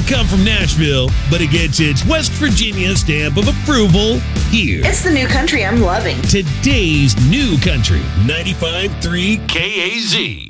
come from Nashville, but it gets its West Virginia stamp of approval here. It's the new country I'm loving. Today's new country, 95.3 KAZ.